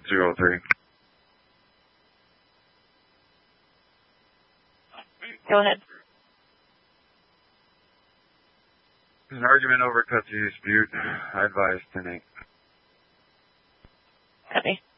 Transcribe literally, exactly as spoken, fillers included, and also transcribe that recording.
zero three. Go ahead. There's an argument over cut to dispute. I advise ten eight. Copy.